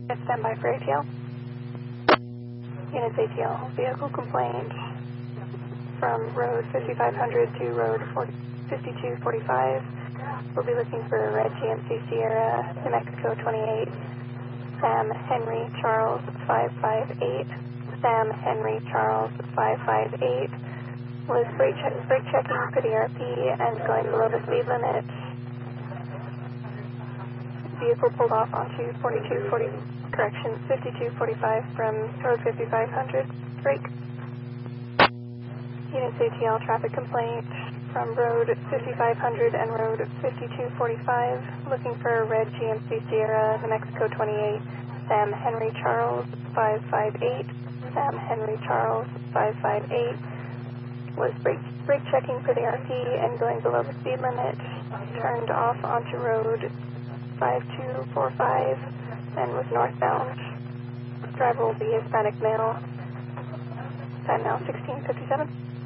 Stand by for ATL. Units ATL, vehicle complaint from road 5500 to road 5245. We'll be looking for a red GMC Sierra, New Mexico 28, Sam Henry Charles 558. Sam Henry Charles 558 was brake checking for the RP and going below the speed limit. Vehicle pulled off onto 5245 from road 5500. Brake. Units ATL traffic complaint from road 5500 and road 5245. Looking for a red GMC Sierra, New Mexico 28, Sam Henry Charles 558. Sam Henry Charles 558 was brake checking for the RP and going below the speed limit. Turned off onto road 5245 and was northbound. Driver will be Hispanic male. Time now 16:57.